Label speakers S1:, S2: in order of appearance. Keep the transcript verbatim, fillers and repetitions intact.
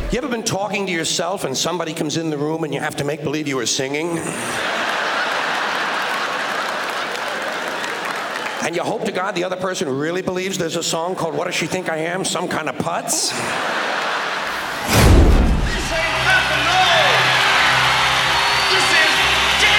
S1: You ever been talking to yourself and somebody comes in the room and you have to make believe you were singing? And you hope to God the other person really believes there's a song called What Does She Think I Am? Some kind of putz?